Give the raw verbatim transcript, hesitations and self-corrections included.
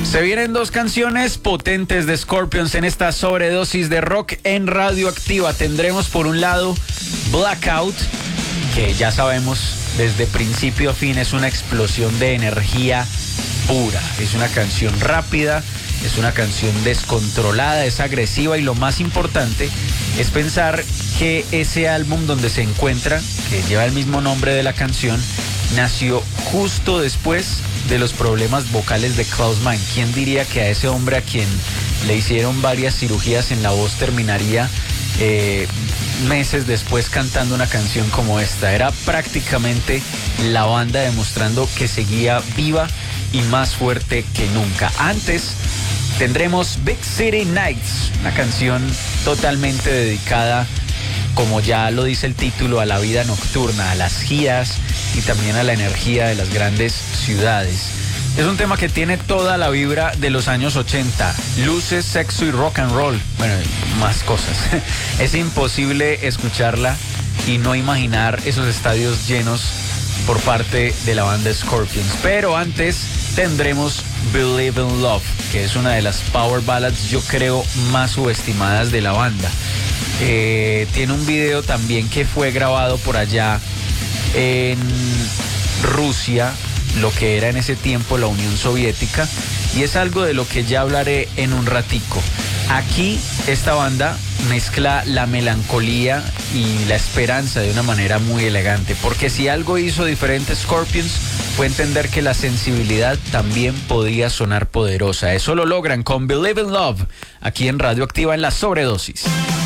Se vienen dos canciones potentes de Scorpions en esta sobredosis de rock en Radioactiva. Tendremos por un lado Blackout, que ya sabemos desde principio a fin es una explosión de energía pura. Es una canción rápida, es una canción descontrolada, es agresiva y lo más importante es pensar que ese álbum donde se encuentra, que lleva el mismo nombre de la canción, nació justo después de los problemas vocales de Klaus Meine. ¿Quién diría que a ese hombre a quien le hicieron varias cirugías en la voz terminaría eh, meses después cantando una canción como esta? Era prácticamente la banda demostrando que seguía viva y más fuerte que nunca. Antes tendremos Big City Nights, una canción totalmente dedicada, como ya lo dice el título, a la vida nocturna, a las giras y también a la energía de las grandes ciudades. Es un tema que tiene toda la vibra de los años ochenta, luces, sexo y rock and roll, bueno, más cosas. Es imposible escucharla y no imaginar esos estadios llenos por parte de la banda Scorpions. Pero antes tendremos Believe in Love, que es una de las power ballads, yo creo, más subestimadas de la banda. Eh, tiene un video también que fue grabado por allá en Rusia, lo que era en ese tiempo la Unión Soviética, y es algo de lo que ya hablaré en un ratico. Aquí esta banda mezcla la melancolía y la esperanza de una manera muy elegante, porque si algo hizo diferente Scorpions fue entender que la sensibilidad también podía sonar poderosa. Eso lo logran con Believe in Love, aquí en Radioactiva en la Sobredosis.